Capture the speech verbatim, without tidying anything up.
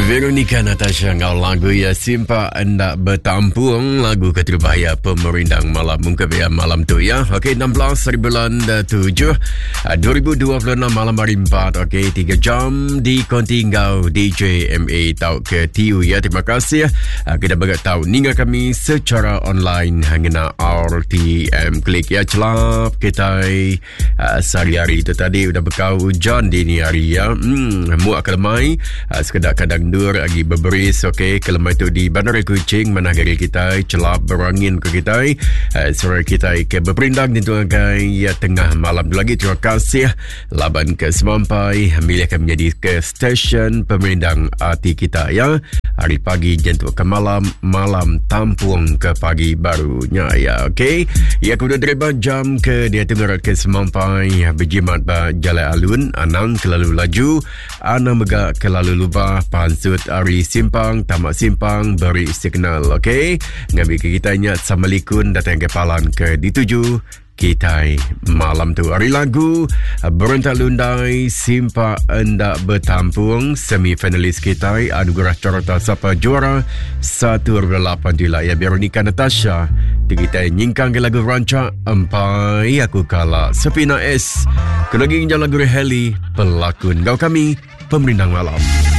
Veronica Natasha ngau lagu ya simpa anda bertampung lagu keterbahaya pemerindang malam mungkabia malam tu ya. Okey, enam belas hari bulan tujuh dua ribu dua puluh enam malam hari empat. Okey, tiga jam di konti ngau D J M A tau ke T U ya. Terima kasih uh, kita bagat tahu ninga kami secara online hangena R T M klik ya celap kita uh, sehari-hari itu tadi udah bekau hujan dini hari ya. Hmm, mu akan mai uh, sekedar kadang dur lagi berberis. Okey, kelemah itu di Bandar Kuching Managari kita celap berangin ke kita uh, suara kita ke berperindang tentu akan ya tengah malam lagi. Terima kasih laban ke semampai milih akan menjadi ke stesen pemerindang hati kita ya. Hari pagi jentuk ke malam, malam tampung ke pagi barunya ya. Okey, ya kemudian dereba jam ke dia tengah ke semampai berjimat ba jalan alun anang kelalu laju anang megak kelalu lubah pansut ari simpang tamak simpang beri signal. Okey, ngambil ke kitanya Assalamualaikum datang ke palan ke dituju kita malam tu hari lagu berentak lundai simpa anda bertampung semifinalis kita anugerah carta siapa juara satu delapan dila ya Veronica Natasha di kita nyingkang ke lagu rancak empai aku kalah Sepina S kelagi lagu Heli pelakon kau kami pemerintah malam.